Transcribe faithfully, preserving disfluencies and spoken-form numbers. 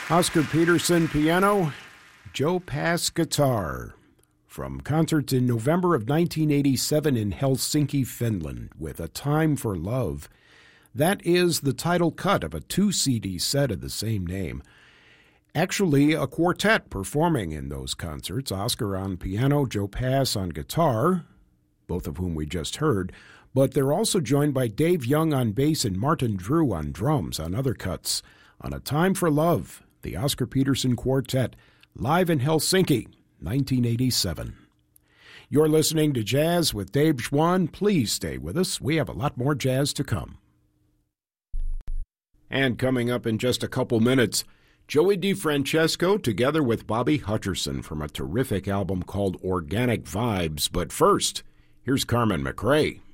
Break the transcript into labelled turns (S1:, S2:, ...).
S1: Oscar Peterson, piano, Joe Pass, guitar. From concerts in November of nineteen eighty-seven in Helsinki, Finland, with A Time for Love. That is the title cut of a two-C D set of the same name. Actually, a quartet performing in those concerts, Oscar on piano, Joe Pass on guitar, both of whom we just heard, but they're also joined by Dave Young on bass and Martin Drew on drums on other cuts. On A Time for Love, the Oscar Peterson Quartet, live in Helsinki, nineteen eighty-seven. You're listening to Jazz with Dave Schwann. Please stay with us. We have a lot more jazz to come. And coming up in just a couple minutes, Joey DeFrancesco together with Bobby Hutcherson from a terrific album called Organic Vibes. But first, here's Carmen McRae.